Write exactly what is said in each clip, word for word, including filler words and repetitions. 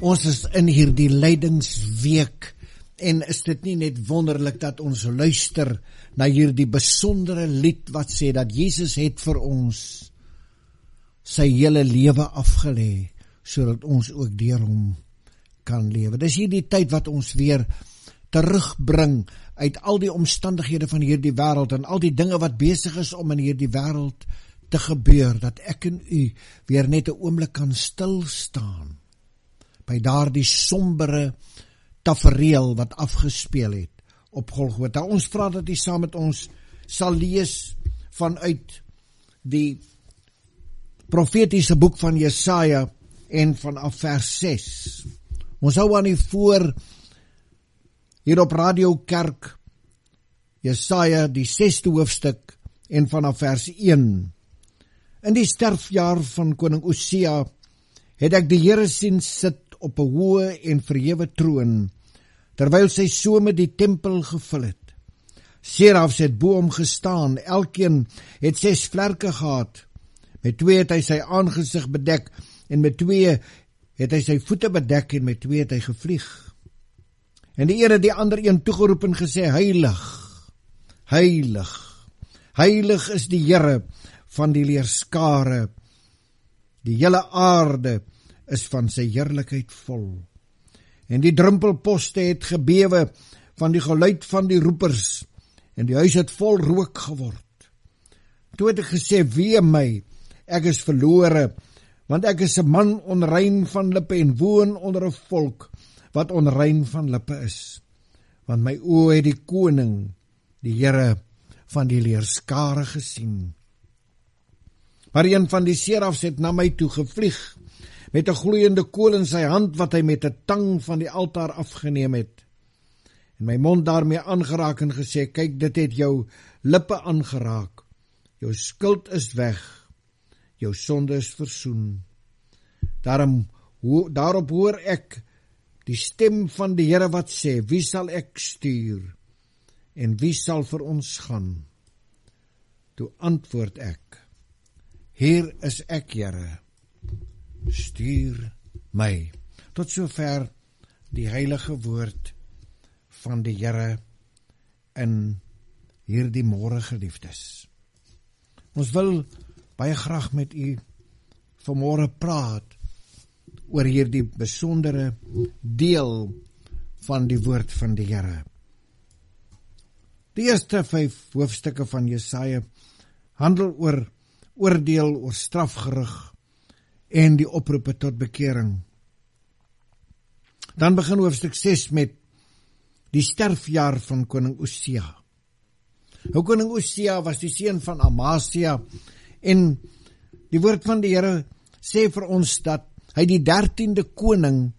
Ons is in hierdie lydingsweek en is dit nie net wonderlik dat ons luister na hierdie besondere lied wat sê dat Jesus het vir ons sy hele lewe afgelê sodat ons ook deur hom kan lewe. Dis hierdie tyd wat ons weer terugbring uit al die omstandighede van hierdie wêreld en al die dinge wat besig is om in hierdie wêreld te gebeur, dat ek en u weer net 'n oomblik kan stil staan by daardie sombere tafereel wat afgespeel het op Golgotha. Ons vra dat u saam met ons sal lees vanuit die profetiese boek van Jesaja en vanaf vers ses. Ons hou aan u voor hier op Radio Kerk, Jesaja die sesde hoofstuk en vanaf vers een. In die sterfjaar van koning Osia het ek die Here sien sit op 'n hoë en verhewe troon, terwyl sy some die tempel gevul het. Serafs het bo hom gestaan, elkeen het ses vlerke gehad. Met twee het hy sy aangesig bedek, en met twee het hy sy voete bedek, en met twee het hy gevlieg. En die een het die ander een toegeroep en gesê, Heilig, heilig, heilig is die Here van die leerskare. Die hele aarde is van sy heerlikheid vol. En die drumpelposte het gebewe van die geluid van die roepers, en die huis het vol rook geword. Toe het ek gesê, wee my, ek is verlore, want ek is 'n man onrein van lippe en woon onder 'n volk wat onrein van lippe is. Want my oë het die koning, die Here van die leerskare gesien. Maar een van die serafs het na my toe gevlieg, met 'n gloeiende kool in sy hand, wat hy met 'n tang van die altaar afgeneem het. En my mond daarmee aangeraak en gesê, kyk, dit het jou lippe aangeraak. Jou skuld is weg, jou sonde is versoen. Daarom, ho, daarop hoor ek die stem van die Here wat sê, wie sal ek stuur, en wie sal vir ons gaan? Toe antwoord ek, hier is ek, Here, stuur my. Tot sover die heilige woord van die Here in hierdie môre, geliefdes. Ons wil baie graag met u vanmôre praat oor hierdie besondere deel van die woord van die Here. Die eerste vyf hoofstukke van Jesaja handel oor oordeel, oor strafgerig en die oproepe tot bekering. Dan begin hoofstuk ses met die sterfjaar van koning Osia. Nou, koning Osia was die seun van Amasia, en die woord van die Here sê vir ons dat hy die dertiende koning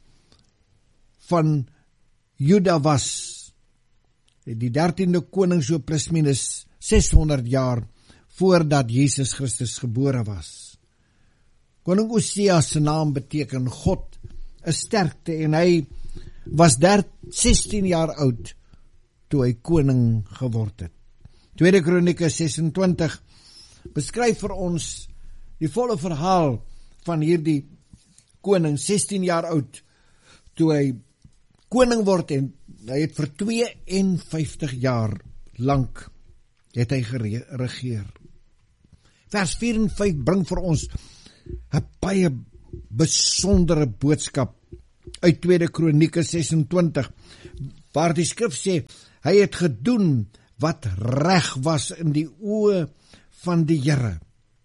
van Juda was. Die dertiende koning so plus minus seshonderd jaar voordat Jesus Christus gebore was. Koning Osia se naam beteken God is sterkte, en hy was sestien jaar oud toe hy koning geword het. Tweede Kronieke sesentwintig beskryf vir ons die volle verhaal van hierdie koning, sestien jaar oud toe hy koning word, en hy het vir twee en vyftig jaar lank het hy geregeer. Vers vier en vyf bring vir ons 'n baie besondere boodskap uit Tweede Kronieke sesentwintig, waar die skrif sê, hy het gedoen wat reg was in die oë van die Here.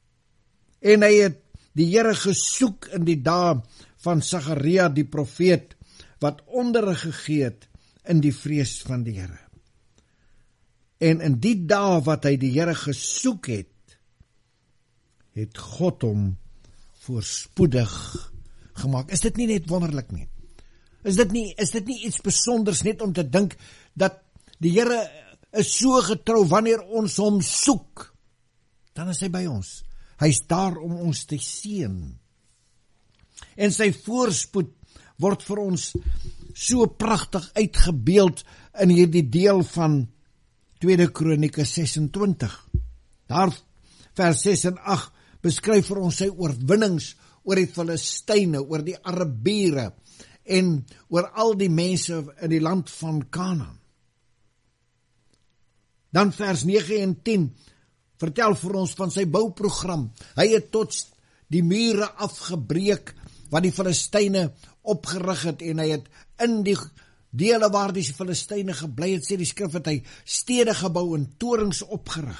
En hy het die Here gesoek in die dae van Sagaria die profeet, wat onderrig gegee het in die vrees van die Here. En in die dae wat hy die Here gesoek het, het God hom voorspoedig gemaak. Is dit nie net wonderlik nie? Is dit nie, is dit nie iets besonders net om te dink dat die Here is so getrou wanneer ons hom soek, dan is hy by ons. Hy is daar om ons te seën. En sy voorspoed word vir ons so pragtig uitgebeeld in hierdie deel van Tweede Kronieke sesentwintig. Daar vers ses en agt beskryf vir ons sy oorwinnings oor die Filistyne, oor die Arabiere en oor al die mense in die land van Kanaan. Dan vers nege en tien vertel vir ons van sy bouprogram. Hy het tot die mure afgebreek wat die Filistyne opgerig het, en hy het in die dele waar die Filistyne gebly het, sê die skrif, het hy stede gebou en torings opgerig.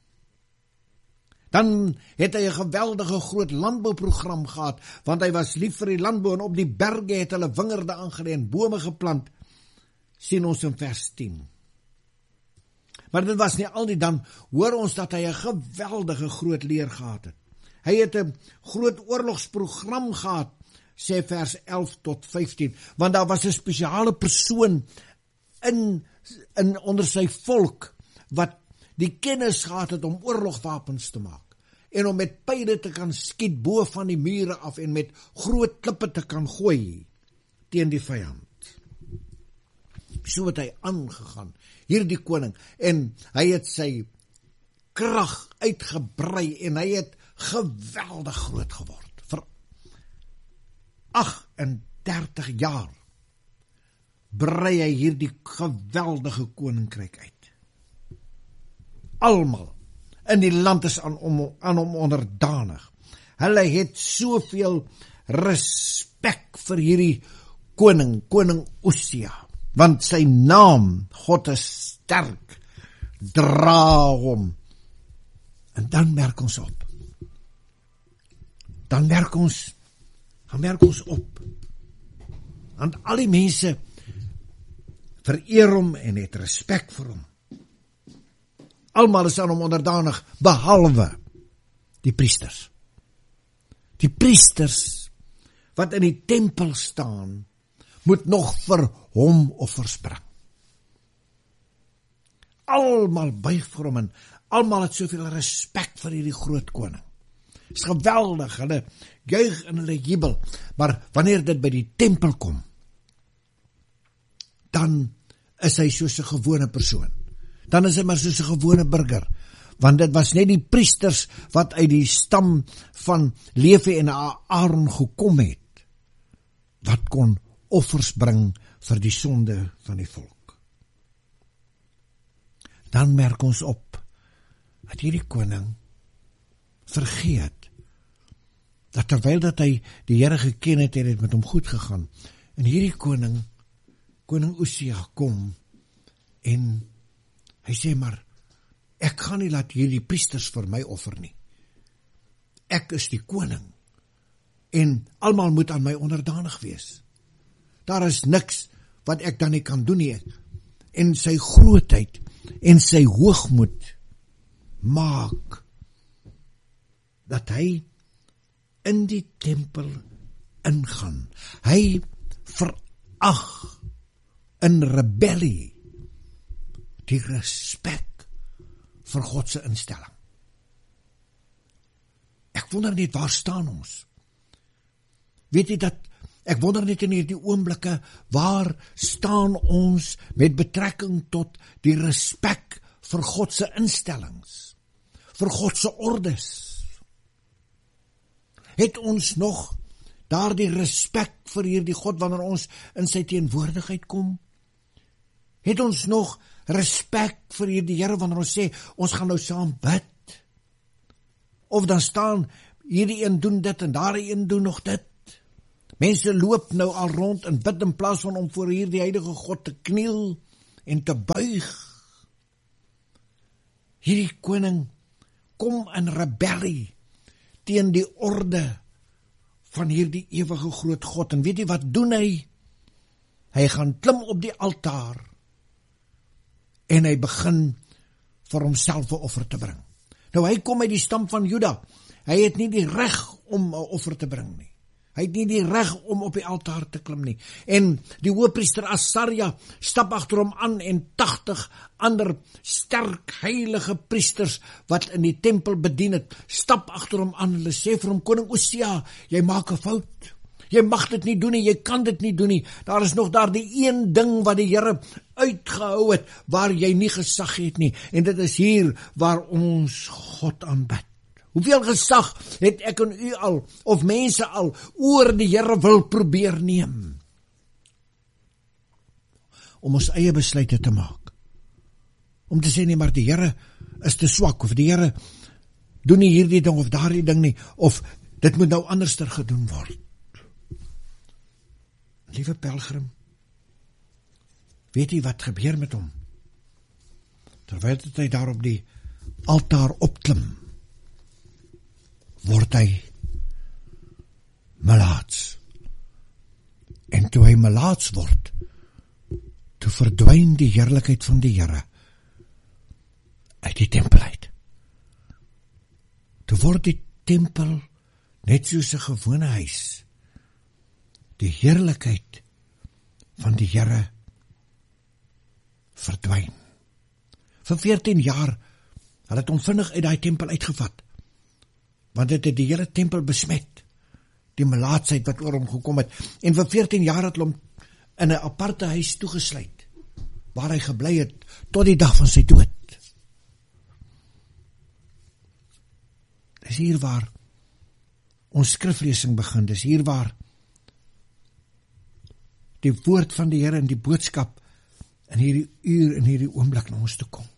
Dan het hy 'n geweldige groot landbouprogram gehad, want hy was lief vir die landbou, en op die berge het hulle wingerde aangelê en bome geplant, sien ons in vers tien. Maar dit was nie al die, dan hoor ons dat hy 'n geweldige groot leer gehad het. Hy het 'n groot oorlogsprogram gehad, sê vers elf tot vyftien, want daar was 'n spesiale persoon in, in onder sy volk, wat die kennis gehad het om oorlogwapens te maak, en om met pyle te kan skiet bo van die mure af, en met groot klippe te kan gooi teen die vyand. So het hy aangegaan, hierdie koning, en hy het sy krag uitgebrei, en hy het geweldig groot geword. Vir agt en dertig jaar brei hy hierdie geweldige koninkryk uit. Almal in die land is aan hom, aan hom onderdanig. Hulle het soveel respek vir hierdie koning, koning Osia, want sy naam, God is sterk, dra hom. En dan merk ons op. Dan merk ons, dan merk ons op. Want al die mense vereer hom en het respek vir hom. Almal is aan hom onderdanig, behalwe die priesters. Die priesters wat in die tempel staan, moet nog vir hom offers bring. Almal buig vir hom, en almal het soveel respek vir hierdie groot koning. Het is geweldig, hulle juig en hulle jubel, maar wanneer dit by die tempel kom, dan is hy soos 'n gewone persoon. Dan is hy maar soos 'n gewone burger, want dit was net die priesters wat uit die stam van Levi en Aaron gekom het, wat kon offers bring vir die sonde van die volk. Dan merk ons op, dat hierdie koning vergeet, dat terwyl dat hy die Here geken het, het het met hom goed gegaan, en hierdie koning, koning Osia kom, en hy sê maar, ek gaan nie laat hierdie priesters vir my offer nie. Ek is die koning, en almal moet aan my onderdanig wees. Daar is niks wat ek dan nie kan doen nie. En sy grootheid en sy hoogmoed maak dat hy in die tempel ingaan. Hy verag in rebellie die respek vir God se instelling. Ek wonder net, waar staan ons? Weet jy dat, ek wonder net in hierdie oomblikke, waar staan ons met betrekking tot die respek vir God se instellings, vir God se ordes? Het ons nog daardie respek vir hierdie God wanneer ons in sy teenwoordigheid kom? Het ons nog respek vir hierdie Here wanneer ons sê, ons gaan nou saam bid? Of dan staan, hierdie een doen dit en daardie een doen nog dit. Mense loop nou al rond en bid in plaas van om voor hierdie heilige God te kniel en te buig. Hierdie koning kom in rebellie teen die orde van hierdie ewige groot God. En weet jy wat doen hy? Hy gaan klim op die altaar en hy begin vir homself 'n offer te bring. Nou hy kom uit die stam van Juda. Hy het nie die reg om 'n offer te bring nie. Hy het nie die reg om op die altaar te klim nie. En die hoofpriester Asaria stap agter hom aan en tagtig ander sterk heilige priesters wat in die tempel bedien het, stap agter hom aan. Hulle sê vir hom, koning Osia, jy maak 'n fout. Jy mag dit nie doen nie, jy kan dit nie doen nie. Daar is nog daar die een ding wat die Here uitgehou het, waar jy nie gesag het nie. En dit is hier waar ons God aanbid. Hoeveel gesag het ek en u al, of mense al, oor die Here wil probeer neem? om ons eie besluite te maak. Om te sê nie, maar die Here is te swak, of die Here doen nie hierdie ding of daardie ding nie, of dit moet nou anderster gedoen word. Liewe pelgrim, weet jy wat gebeur met hom? Terwyl hy daar op die altaar opklim, word hy melaats. En toe hy melaats word, toe verdwyn die heerlikheid van die Here uit die tempel uit. Toe word die tempel net soos 'n gewone huis. Die heerlikheid van die Here verdwyn. Vir veertien jaar het het hom vinnig uit die tempel uitgevat, want dit het die hele tempel besmet, die melaatsheid wat oor hom gekom het, en vir veertien jaar het hom in 'n aparte huis toegesluit, waar hy gebly het, tot die dag van sy dood. Dis hier waar ons skriflesing begin, dis hier waar die woord van die Here en die boodskap in hierdie uur, in hierdie oomblik na ons toe kom.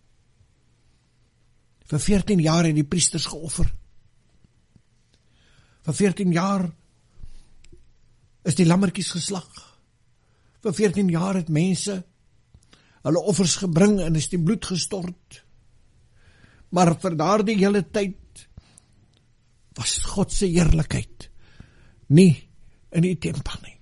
Vir veertien jaar het die priesters geoffer. Vir veertien jaar is die lammetjies geslag. Vir veertien jaar het mense hulle offers gebring en is die bloed gestort. Maar vir daardie hele tyd was God se heerlikheid nie in die tempel nie.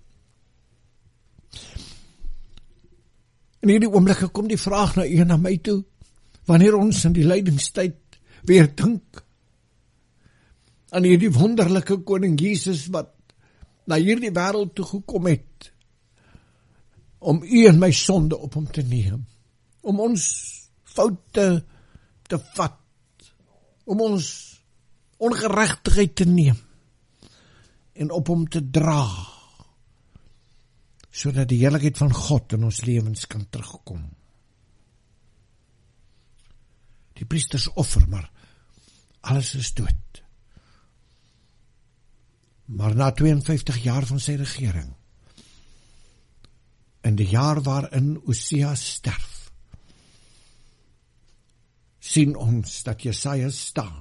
In hierdie oomblikke kom die vraag na u en na my toe, wanneer ons in die lydingstyd weer dink aan hierdie wonderlike koning Jesus wat na hierdie wêreld toe gekom het om u en my sonde op hom te neem, om ons foute te vat, om ons ongeregtigheid te neem en op hom te dra, sodat die heerlikheid van God in ons lewens kan terugkom. Die priesters offer, maar alles is dood. Maar na tweeënvyftig jaar van sy regering, in die jaar waarin Osia sterf, sien ons dat Jesaja staan.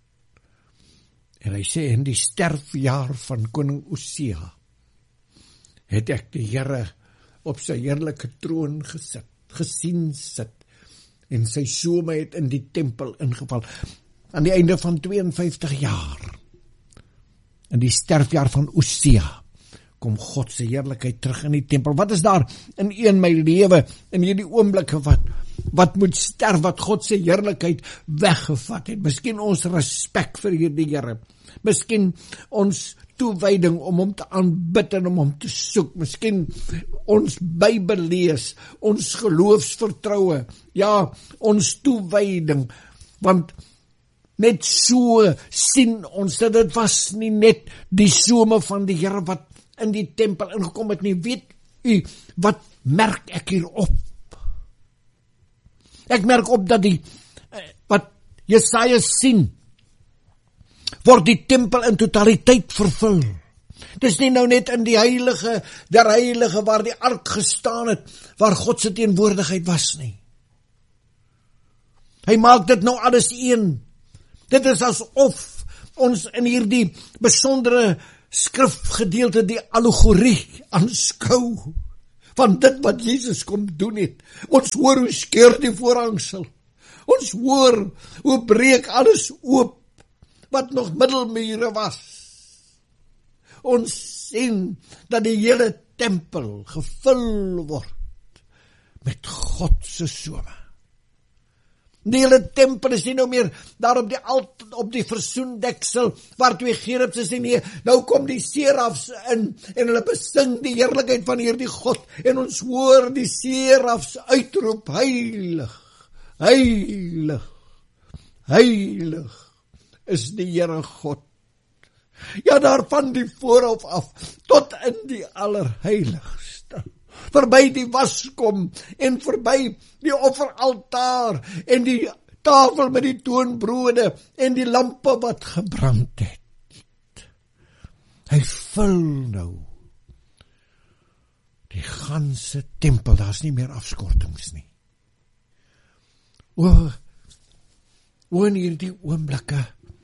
En hy sê, in die sterfjaar van koning Osia, het ek die Here op sy heerlike troon gesit, gesien sit, en sy some het in die tempel ingeval. Aan die einde van tweeënvyftig jaar, in die sterfjaar van Osia, kom God se heerlikheid terug in die tempel. Wat is daar in een my lewe, in hierdie oomblikke wat, wat moet sterf, wat God se heerlikheid weggevat het? Miskien ons respek vir hierdie Here, miskien ons toewyding om hom te aanbid en om hom te soek, miskien ons Bybel lees, ons geloofsvertroue, ja, ons toewyding, want net so sien ons dat dit was nie net die some van die Here wat in die tempel ingekom het nie. Weet u, wat merk ek hier op? Ek merk op dat die, wat Jesaja sien, word die tempel in totaliteit vervul. Dis nie nou net in die heilige, der heilige waar die ark gestaan het, waar God se teenwoordigheid was nie. Hy maak dit nou alles een. Dit is asof ons in hierdie besondere skrifgedeelte die allegorie aanskou van dit wat Jesus kom doen het. Ons hoor hoe skeur die voorhangsel. Ons hoor hoe breek alles oop wat nog middelmure was. Ons sien dat die hele tempel gevul word met God se some. Die hele tempel is nie nou meer daar op die alt, op die versoendeksel waar twee gerubs is nie. Nou kom die serafs in en hulle besing die heerlikheid van hierdie God en ons hoor die serafs uitroep, heilig, heilig, heilig is die Here God. Ja, daar van die voorhof af tot in die allerheiligste. Verby die waskom en verby die offeraltaar en die tafel met die toonbrode en die lampe wat gebrand het. Hy vul nou Die ganse tempel, daar's nie meer afskortings nie. O, o in hierdie oomblikke,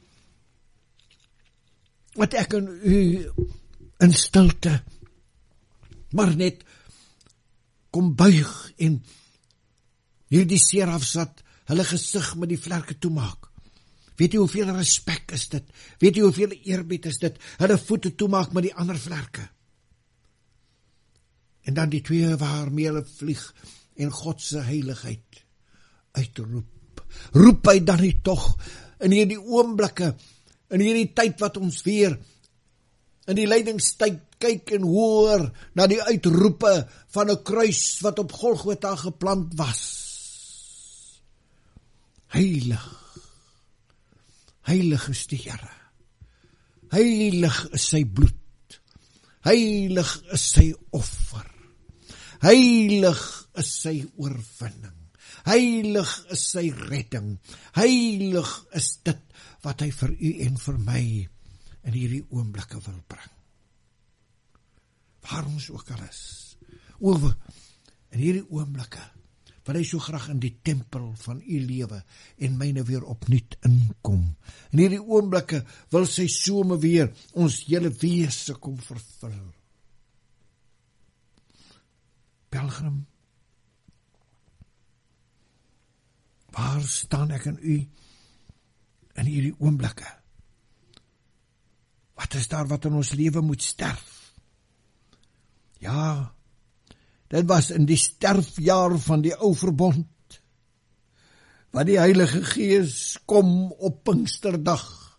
wat ek en u in stilte, maar net kom buig en hierdie serafs wat hulle gesig met die vlerke toemaak. Weet jy hoeveel respek is dit? Weet jy hoeveel eerbied is dit? Hulle voete toemaak met die ander vlerke. En dan die twee waarmee hulle vlieg en God se heiligheid uitroep. Roep hy dan nie tog in hierdie oomblikke, in hierdie tyd wat ons weer in die lydingstyd kyk en hoor na die uitroepe van 'n kruis wat op Golgotha geplant was. Heilig. Heilig is die Here. Heilig is sy bloed. Heilig is sy offer. Heilig is sy oorwinning. Heilig is sy redding. Heilig is dit wat hy vir u en vir my in hierdie oomblikke wil bring. Waar ons ook al is. O, in hierdie oomblikke wil hy so graag in die tempel van u lewe en myne weer opnuut inkom. In hierdie oomblikke wil sy some weer ons hele wese kom vervul. Pelgrim, waar staan ek en u in hierdie oomblikke? Wat is daar wat in ons lewe moet sterf? Ja, dit was in die sterfjaar van die ou verbond, wat die Heilige Gees kom op Pinksterdag,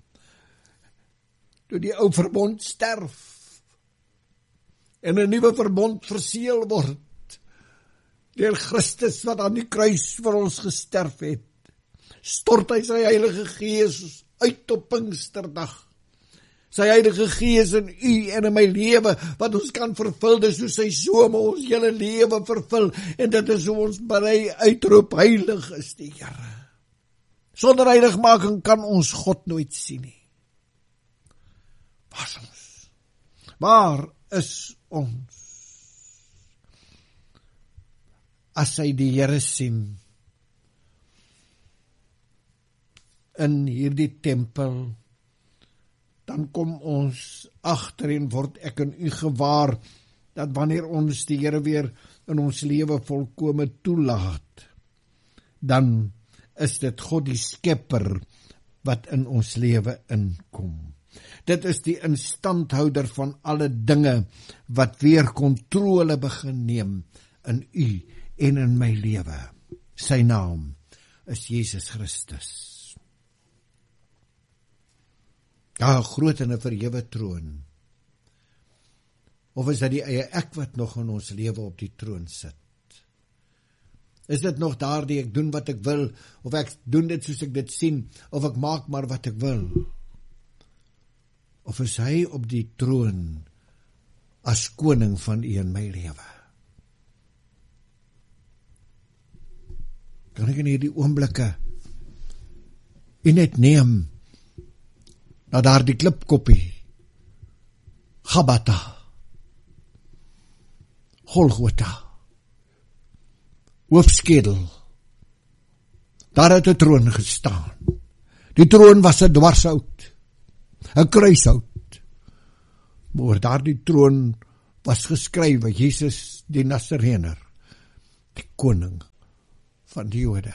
toe die ou verbond sterf, en 'n nuwe verbond verseël word, deur Christus wat aan die kruis vir ons gesterf het, stort hy sy Heilige Gees uit op Pinksterdag, sy Heilige Gees in u en in my lewe, wat ons kan vervul, dis hoe sy some ons hele lewe vervul, en dit is hoe ons berei uitroep, heilig is die Here. Sonder heiligmaking kan ons God nooit sien nie. Waar is ons? Waar is ons? As hy die Here sien, in hierdie tempel, dan kom ons agter en word ek en u gewaar, dat wanneer ons die Here weer in ons lewe volkome toelaat, dan is dit God die Skepper wat in ons lewe inkom. Dit is die instandhouder van alle dinge, wat weer kontrole begin neem in u en in my lewe. Sy naam is Jesus Christus. Ja, groot en 'n verhewe troon. Of is dit die eie ek wat nog in ons lewe op die troon sit? Is dit nog daardie ek doen wat ek wil, of ek doen dit soos ek dit sien, of ek maak maar wat ek wil? Of is hy op die troon as koning van u en my lewe? Kan ek in hierdie oomblikke u net neem na daar die klipkoppie, Gabata, Golgotha, hoofskedel, daar het 'n troon gestaan. Die troon was 'n dwarshout, 'n kruishout. Maar oor daardie troon was geskrywe, Jesus die Nasarener, die koning van die Jode.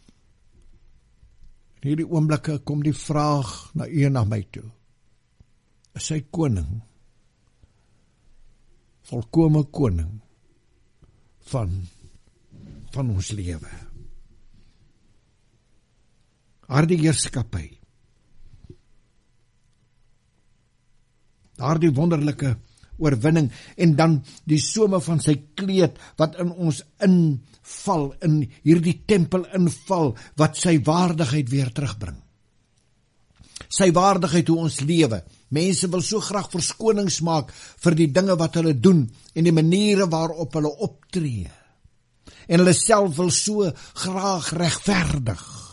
In hierdie oomblikke kom die vraag na u en na my toe. Is hy koning? Volkome koning van, van ons lewe. Daardie heerskappy, daardie wonderlike oorwinning, en dan die some van sy kleed, wat in ons inval, in hierdie tempel inval, wat sy waardigheid weer terugbring. Sy waardigheid hoe ons lewe. Mense wil so graag verskonings maak vir die dinge wat hulle doen, en die maniere waarop hulle optree. En hulle self wil so graag regverdig.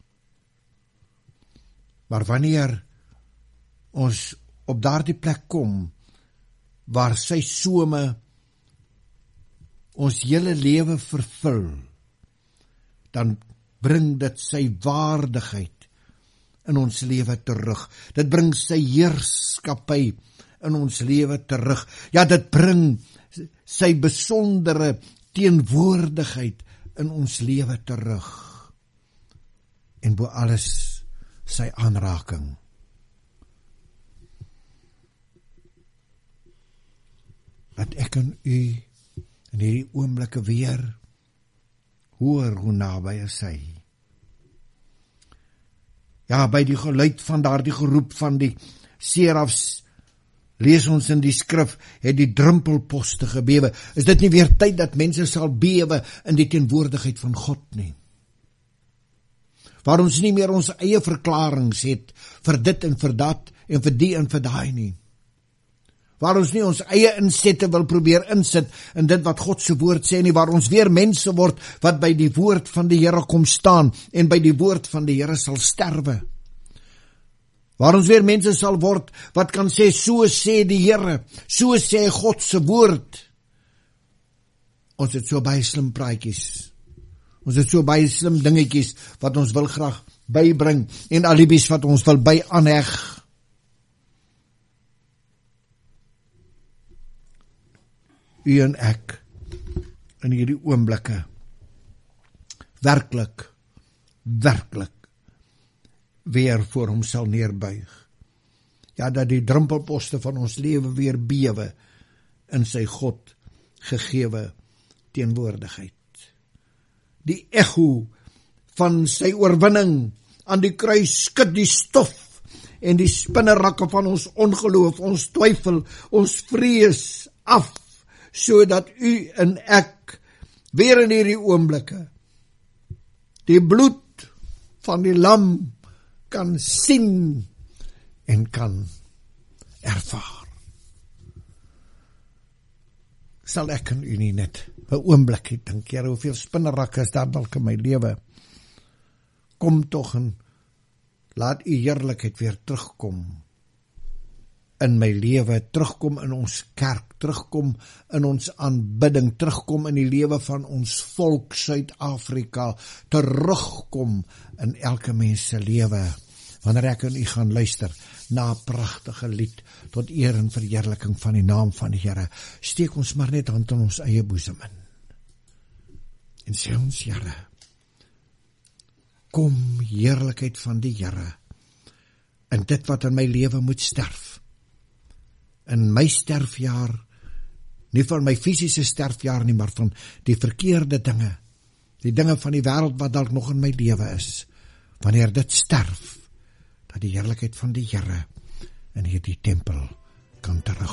Maar wanneer ons op daardie plek kom, waar sy some ons hele lewe vervul, dan bring dit sy waardigheid in ons lewe terug. Dit bring sy heerskappy in ons lewe terug. Ja, dit bring sy besondere teenwoordigheid in ons lewe terug. En bo alles sy aanraking. Laat ek en u in hierdie oomblikke weer hoor hoe naby is hy. Ja, by die geluid van daardie geroep van die serafs, lees ons in die skrif, het die drumpelposte gebewe. Is dit nie weer tyd dat mense sal bewe in die teenwoordigheid van God nie? Waar ons nie meer ons eie verklarings het vir dit en vir dat en vir die en vir daai nie. Waar ons nie ons eie insette wil probeer insit in dit wat God se woord sê nie, waar ons weer mense word wat by die woord van die Here kom staan en by die woord van die Here sal sterwe. Waar ons weer mense sal word wat kan sê, so sê die Here, so sê God se woord. Ons het so baie slim praatjies, ons het so baie slim dingetjies wat ons wil graag bybring en alibis wat ons wil by aanheg. U en ek in hierdie oomblikke werklik, werklik weer voor hom sal neerbuig. Ja, dat die drumpelposte van ons lewe weer bewe in sy God gegewe teenwoordigheid. Die echo van sy oorwinning aan die kruis skud die stof en die spinnerakke van ons ongeloof, ons twyfel, ons vrees af, sodat u en ek weer in hierdie oomblikke die bloed van die lam kan sien en kan ervaar. Sal ek en u nie net 'n oomblik dink, Here, hoeveel spinnerakke is daar dalk in my lewe? Kom tog en laat u heerlikheid weer terugkom in my lewe, terugkom in ons kerk, terugkom in ons aanbidding, terugkom in die lewe van ons volk Suid-Afrika, terugkom in elke mens se lewe, wanneer ek en u gaan luister na 'n pragtige lied tot eer en verheerliking van die naam van die Here. Steek ons maar net hand in ons eie boesem in en sê ons, Here, kom heerlikheid van die Here in dit wat in my lewe moet sterf, in my sterfjaar, nie van my fisiese sterfjaar nie, maar van die verkeerde dinge, die dinge van die wêreld wat dalk nog in my lewe is, wanneer dit sterf, dat die heerlikheid van die Here in hierdie tempel kan terug